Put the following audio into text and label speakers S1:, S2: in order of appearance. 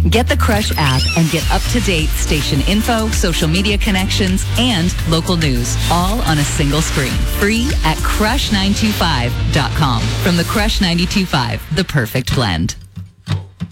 S1: Get the Crush app and get up-to-date station info, social media connections, and local news, all on a single screen. Free at crush925.com. From the Crush 92.5, the perfect blend.